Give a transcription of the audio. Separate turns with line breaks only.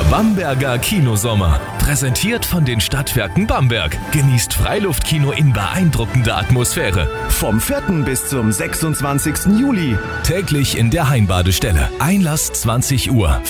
Bamberger Kinosommer. Präsentiert von den Stadtwerken Bamberg. Genießt Freiluftkino in beeindruckender Atmosphäre.
Vom 4. bis zum 26. Juli.
Täglich in der Heimbadestelle. Einlass 20 Uhr.